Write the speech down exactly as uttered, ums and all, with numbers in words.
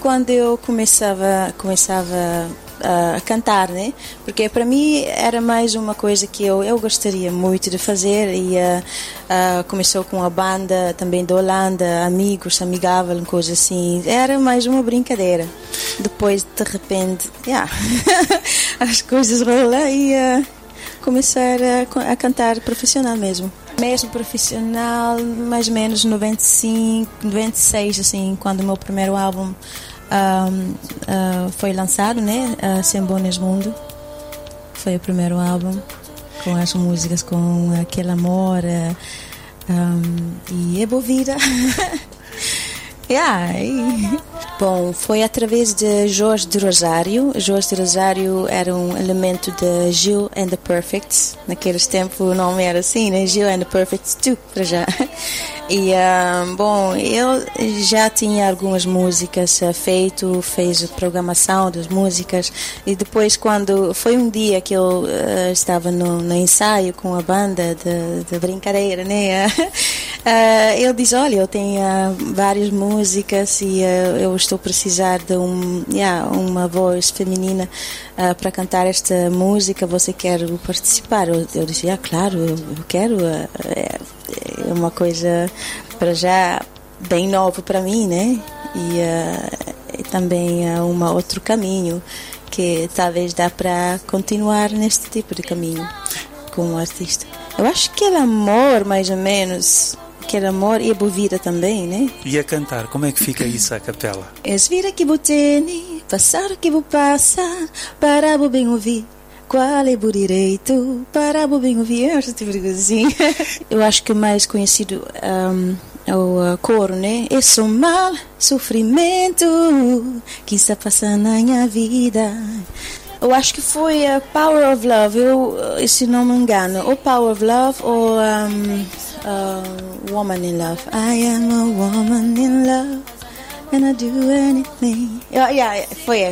quando eu começava, começava a cantar, né? Porque para mim era mais uma coisa que eu, eu gostaria muito de fazer e uh, uh, começou com a banda também da Holanda, amigos, amigável, coisa assim. Era mais uma brincadeira. Depois, de repente, yeah, as coisas rolam e uh, começar a, a cantar profissional mesmo. Mesmo profissional, mais ou menos noventa e cinco, noventa e seis, assim, quando o meu primeiro álbum um, uh, foi lançado, né? Uh, Sem Bom Nesse Mundo. Foi o primeiro álbum, com as músicas, com aquele amor uh, um, e é boa vida. Yeah. Bom, foi através de Jorge de Rosário. Jorge de Rosário era um elemento de Gil and the Perfects. Naqueles tempos o nome era assim, né? Gil and the Perfects dois, para já. E, um, bom, ele já tinha algumas músicas uh, feito, fez a programação das músicas. E depois, quando foi um dia que eu uh, estava no, no ensaio com a banda de, de brincadeira, né? Uh, ele diz, olha, eu tenho uh, várias músicas e uh, eu estou a precisar de um, yeah, uma voz feminina uh, para cantar esta música, você quer participar? Eu, eu disse, ah, claro, eu, eu quero. Uh, é, é uma coisa, para já, bem nova para mim, né? E, uh, e também uh, um outro caminho que talvez dá para continuar neste tipo de caminho como artista. Eu acho que é amor, mais ou menos... Aquele amor e a boa vida também, né? E a cantar, como é que fica isso a capela? És vida que vou ter, passar o que vou passar, para vou bem ouvir. Qual é o direito para vou bem ouvir? Eu acho tipo assim. Eu acho que o mais conhecido um, é o uh, coro, né? É só mal, sofrimento que está passando na minha vida. Eu acho que foi a uh, Power of Love, eu, se não me engano, ou Power of Love ou um, uh, Woman in Love. I am a woman in love and I do anything. Yeah, yeah, foi esta.